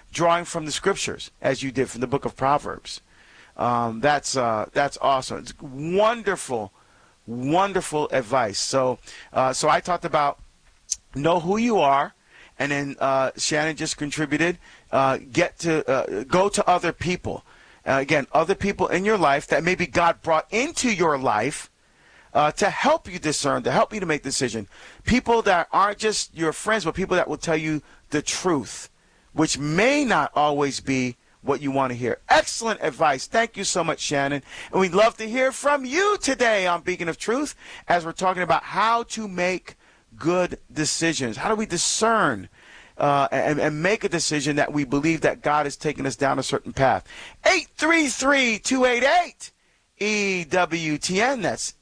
drawing from the scriptures, as you did from the book of Proverbs. That's awesome. It's wonderful, wonderful advice. So I talked about know who you are, and then Shannon just contributed. Go to other people. Again, other people in your life that maybe God brought into your life to help you discern, to help you to make decision. People that aren't just your friends, but people that will tell you the truth, which may not always be what you want to hear. Excellent advice. Thank you so much, Shannon. And we'd love to hear from you today on Beacon of Truth as we're talking about how to make good decisions. How do we discern and make a decision that we believe that God is taking us down a certain path? 833-288-EWTN. That's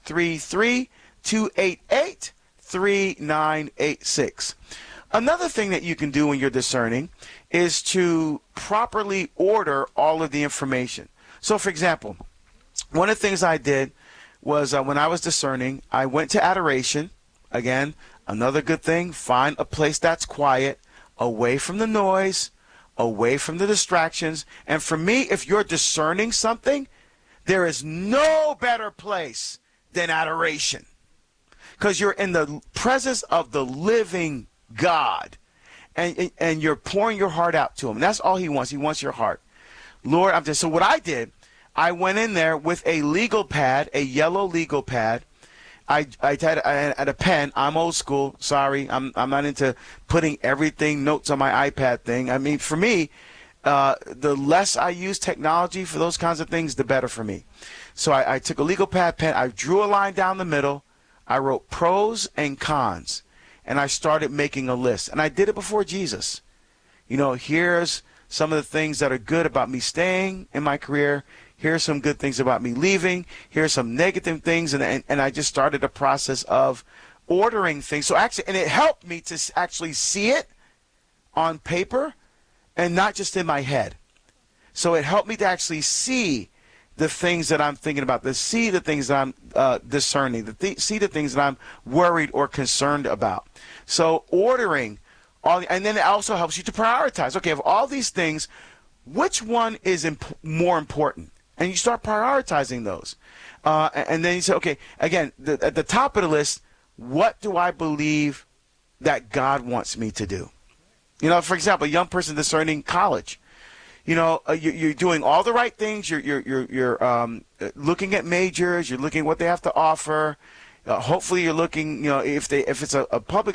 833-288-3986. Another thing that you can do when you're discerning is to properly order all of the information. So, for example, one of the things I did was when I was discerning, I went to adoration. Again, another good thing, find a place that's quiet, away from the noise, away from the distractions. And for me, if you're discerning something, there is no better place than adoration, because you're in the presence of the living God, and you're pouring your heart out to him. That's all he wants. He wants your heart. Lord, so what I did, I went in there with a legal pad, a yellow legal pad. I had a pen. I'm old school. Sorry, I'm not into putting everything notes on my iPad thing. I mean, for me, the less I use technology for those kinds of things, the better for me. So I took a legal pad pen. I drew a line down the middle. I wrote pros and cons, and I started making a list. And I did it before Jesus. You know, here's some of the things that are good about me staying in my career. Here's some good things about me leaving. Here's some negative things. And I just started a process of ordering things. So actually, and it helped me to actually see it on paper and not just in my head. So it helped me to actually see the things that I'm thinking about, to see the things that I'm discerning, see the things that I'm worried or concerned about. So ordering and then it also helps you to prioritize. Okay, of all these things, which one is more important? And you start prioritizing those. And then you say, okay, again, at the top of the list, what do I believe that God wants me to do? You know, for example, a young person discerning college. You know, you're doing all the right things. You're looking at majors. You're looking at what they have to offer. Hopefully, you're looking. You know, if it's a public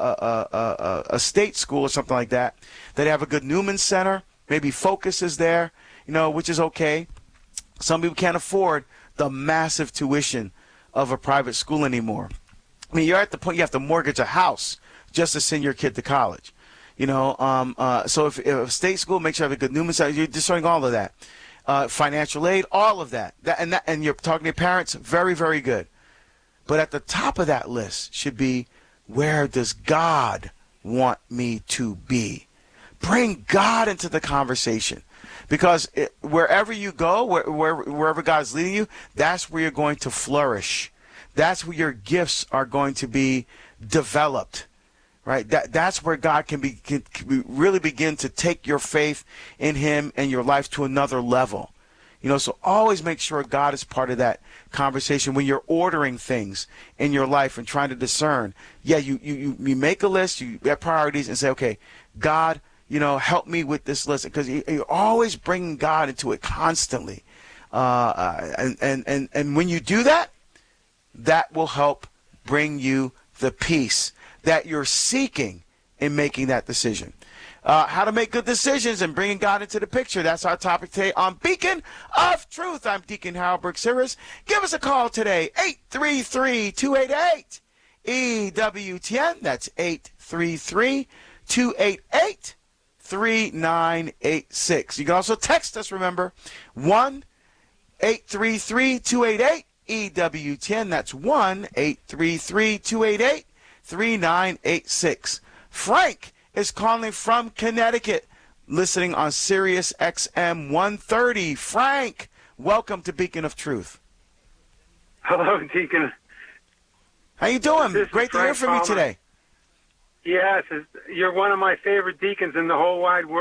a state school or something like that, they have a good Newman Center. Maybe Focus is there. You know, which is okay. Some people can't afford the massive tuition of a private school anymore. I mean, you're at the point you have to mortgage a house just to send your kid to college. You know, so if a state school, make sure you have a good Newman Center. You're discerning all of that. Financial aid, all of that. And you're talking to your parents, very, very good. But at the top of that list should be, where does God want me to be? Bring God into the conversation. Because wherever you go, wherever God is leading you, that's where you're going to flourish. That's where your gifts are going to be developed. Right, that's where God can really begin to take your faith in Him and your life to another level. You know, so always make sure God is part of that conversation when you're ordering things in your life and trying to discern. Yeah, you make a list, you have priorities, and say, okay, God, you know, help me with this list, because you're always bringing God into it constantly. And when you do that, that will help bring you the peace that you're seeking in making that decision. How to make good decisions and bringing God into the picture. That's our topic today on Beacon of Truth. I'm Deacon Harold Brooks-Harris. Give us a call today, 833-288-EWTN. That's 833-288-3986. You can also text us, remember, 1-833-288-EWTN. That's 1-833-288-3986. 3986. Frank is calling from Connecticut, listening on Sirius XM 130. Frank, welcome to Beacon of Truth. Hello, Deacon. How you doing? Great to hear from you today. Yes, you're one of my favorite deacons in the whole wide world.